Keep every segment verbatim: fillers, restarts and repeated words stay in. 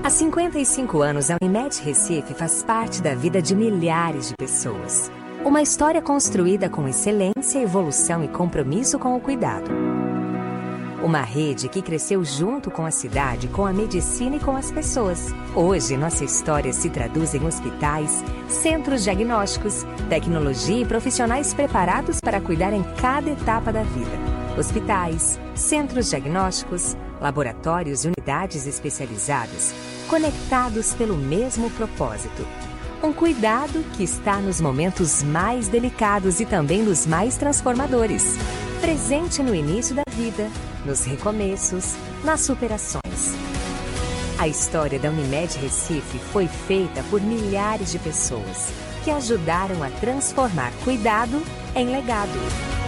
Há cinquenta e cinco anos, a Unimed Recife faz parte da vida de milhares de pessoas. Uma história construída com excelência, evolução e compromisso com o cuidado. Uma rede que cresceu junto com a cidade, com a medicina e com as pessoas. Hoje, nossa história se traduz em hospitais, centros diagnósticos, tecnologia e profissionais preparados para cuidar em cada etapa da vida. Hospitais, centros diagnósticos, laboratórios e unidades especializadas, conectados pelo mesmo propósito. Um cuidado que está nos momentos mais delicados e também nos mais transformadores. Presente no início da vida, nos recomeços, nas superações. A história da Unimed Recife foi feita por milhares de pessoas que ajudaram a transformar cuidado em legado.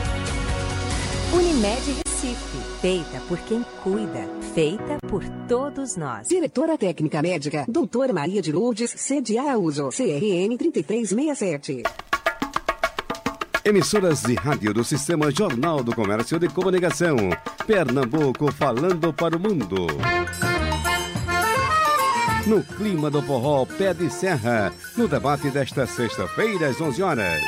Unimed Recife, feita por quem cuida, feita por todos nós. Diretora Técnica Médica, doutora Maria de Lourdes, C D Araújo, C R M trinta e três sessenta e sete. Emissoras de rádio do Sistema Jornal do Comércio de Comunicação. Pernambuco falando para o mundo. No clima do forró Pé de Serra, no debate desta sexta-feira às onze horas.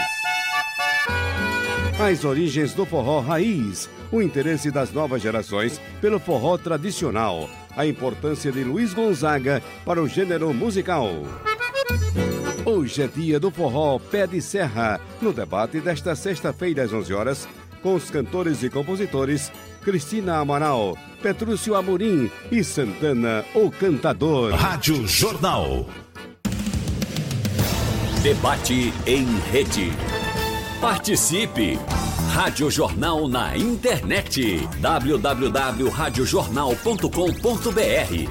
As origens do forró raiz, o interesse das novas gerações pelo forró tradicional, a importância de Luiz Gonzaga para o gênero musical. Hoje é dia do forró Pé de Serra, no debate desta sexta-feira às onze horas, com os cantores e compositores Cristina Amaral, Petrúcio Amorim e Santana, o Cantador. Rádio Jornal. Debate em rede. Participe! Rádio Jornal na internet. w w w ponto rádio jornal ponto com ponto b r.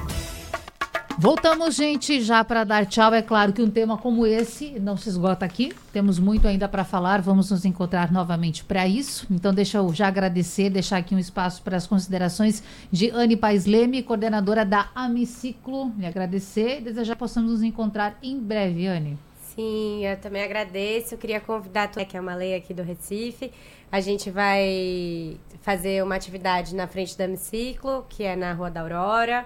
Voltamos, gente, já para dar tchau. É claro que um tema como esse não se esgota aqui. Temos muito ainda para falar. Vamos nos encontrar novamente para isso. Então, deixa eu já agradecer, deixar aqui um espaço para as considerações de Anne Paes Leme, coordenadora da Amiciclo. E agradecer e desejar que possamos nos encontrar em breve, Anne. Sim, eu também agradeço. Eu queria convidar, que é uma lei aqui do Recife. A gente vai fazer uma atividade na frente da Amiciclo, que é na Rua da Aurora.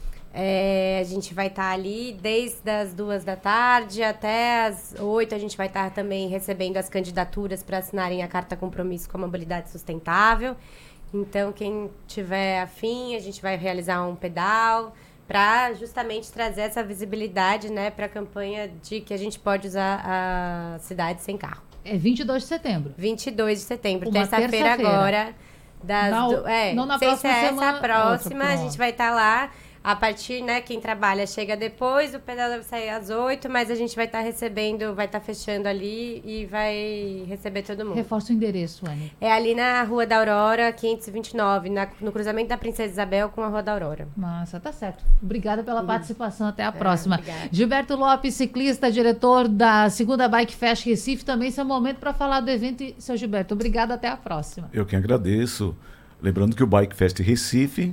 É, a gente vai estar ali desde as duas da tarde até as oito. A gente vai estar também recebendo as candidaturas para assinarem a Carta Compromisso com a Mobilidade Sustentável. Então, quem tiver afim, a gente vai realizar um pedal para justamente trazer essa visibilidade, né, para a campanha de que a gente pode usar a cidade sem carro. É vinte e dois de setembro. vinte e dois de setembro, Uma terça-feira agora. Das não, do, é, não na sem próxima ser semana. Essa próxima, outra, a gente vai estar lá. A partir, né, quem trabalha chega depois, o pedal deve sair às oito, mas a gente vai estar recebendo, vai estar fechando ali e vai receber todo mundo. Reforça o endereço, Anne. É ali na Rua da Aurora, quinhentos e vinte e nove, na, no cruzamento da Princesa Isabel com a Rua da Aurora. Massa, tá certo. Obrigada pela participação, até a é, próxima. Obrigada. Gilberto Lopes, ciclista, diretor da segunda Bike Fest Recife, também seu momento para falar do evento. E, seu Gilberto, obrigado, até a próxima. Eu que agradeço. Lembrando que o Bike Fest Recife,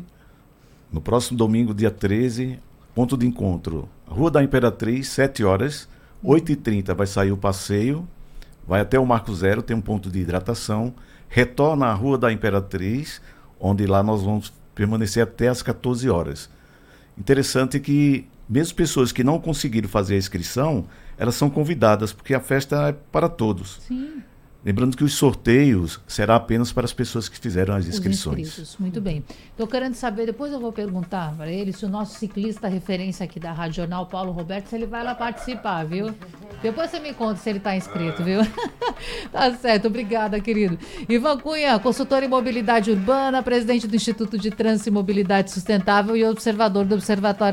no próximo domingo, dia treze, ponto de encontro, Rua da Imperatriz, sete horas, oito e trinta vai sair o passeio, vai até o Marco Zero, tem um ponto de hidratação, retorna à Rua da Imperatriz, onde lá nós vamos permanecer até às quatorze horas. Interessante que, mesmo pessoas que não conseguiram fazer a inscrição, elas são convidadas, porque a festa é para todos. Sim. Lembrando que os sorteios será apenas para as pessoas que fizeram as inscrições. Os inscritos, muito bem. Estou querendo saber, depois eu vou perguntar para ele se o nosso ciclista referência aqui da Rádio Jornal, Paulo Roberto, se ele vai lá participar, viu? Depois você me conta se ele está inscrito, viu? Tá certo, obrigada, querido. Ivan Cunha, consultor em mobilidade urbana, presidente do Instituto de Trânsito e Mobilidade Sustentável e observador do Observatório